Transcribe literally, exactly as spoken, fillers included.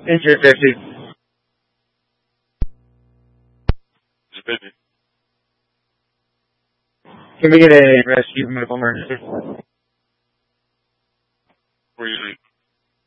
Insurance taxi. It's busy. Can we get a rescue medical emergency? Where you